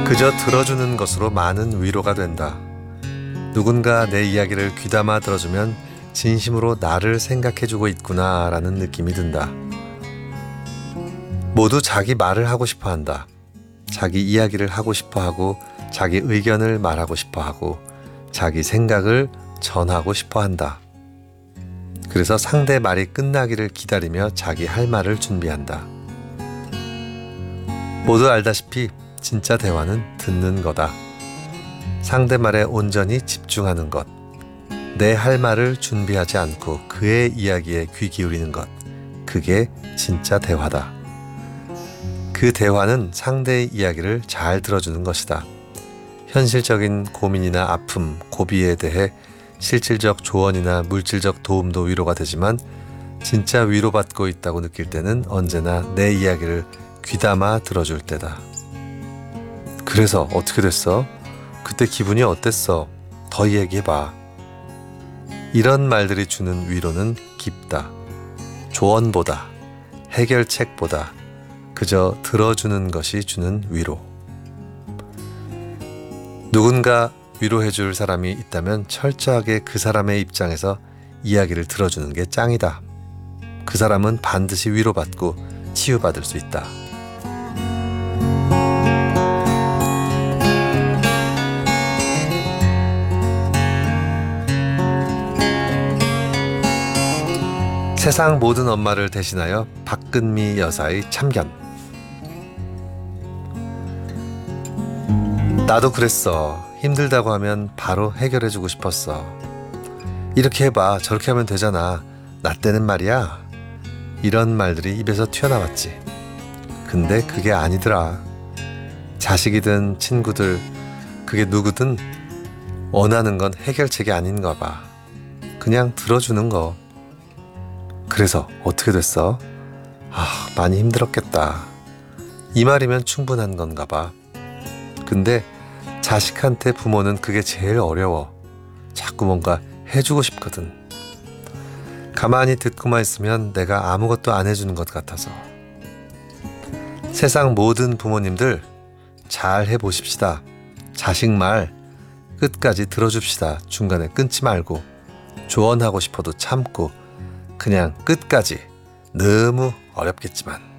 그저 들어주는 것으로 많은 위로가 된다. 누군가 내 이야기를 귀담아 들어주면 진심으로 나를 생각해주고 있구나라는 느낌이 든다. 모두 자기 말을 하고 싶어 한다. 자기 이야기를 하고 싶어 하고, 자기 의견을 말하고 싶어 하고, 자기 생각을 전하고 싶어 한다. 그래서 상대 말이 끝나기를 기다리며 자기 할 말을 준비한다. 모두 알다시피 진짜 대화는 듣는 거다. 상대 말에 온전히 집중하는 것, 내 할 말을 준비하지 않고 그의 이야기에 귀 기울이는 것, 그게 진짜 대화다. 그 대화는 상대의 이야기를 잘 들어주는 것이다. 현실적인 고민이나 아픔, 고비에 대해 실질적 조언이나 물질적 도움도 위로가 되지만 진짜 위로받고 있다고 느낄 때는 언제나 내 이야기를 귀담아 들어줄 때다. 그래서 어떻게 됐어? 그때 기분이 어땠어? 더 얘기해봐. 이런 말들이 주는 위로는 깊다. 조언보다, 해결책보다 그저 들어주는 것이 주는 위로. 누군가 위로해줄 사람이 있다면 철저하게 그 사람의 입장에서 이야기를 들어주는 게 짱이다. 그 사람은 반드시 위로받고 치유받을 수 있다. 세상 모든 엄마를 대신하여 박근미 여사의 참견. 나도 그랬어. 힘들다고 하면 바로 해결해주고 싶었어. 이렇게 해봐, 저렇게 하면 되잖아, 나 때는 말이야. 이런 말들이 입에서 튀어나왔지. 근데 그게 아니더라. 자식이든 친구들, 그게 누구든 원하는 건 해결책이 아닌가 봐. 그냥 들어주는 거. 그래서 어떻게 됐어? 많이 힘들었겠다. 이 말이면 충분한 건가 봐. 근데 자식한테 부모는 그게 제일 어려워. 자꾸 뭔가 해주고 싶거든. 가만히 듣고만 있으면 내가 아무것도 안 해주는 것 같아서. 세상 모든 부모님들 잘 해보십시다. 자식 말 끝까지 들어줍시다. 중간에 끊지 말고, 조언하고 싶어도 참고, 그냥 끝까지. 너무 어렵겠지만.